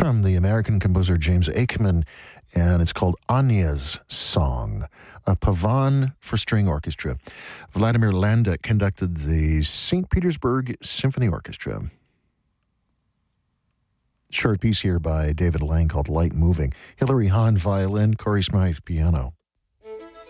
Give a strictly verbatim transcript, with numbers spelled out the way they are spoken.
from the American composer James Aikman, and it's called Anya's Song, a pavan for string orchestra. Vladimir Landa conducted the Saint Petersburg Symphony Orchestra. Short piece here by David Lang called Light Moving. Hilary Hahn, violin, Corey Smythe, piano.